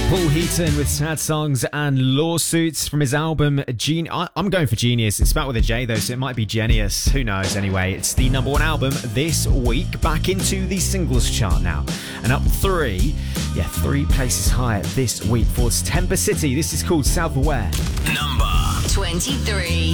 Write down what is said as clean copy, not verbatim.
Paul Heaton with Sad Songs and Lawsuits from his album I'm going for Genius. It's spelled with a J though, so it might be Genius. Who knows? Anyway, it's the number one album this week. Back into the singles chart now. And up three places higher this week for Temper City. This is called Self-Aware. Number 23.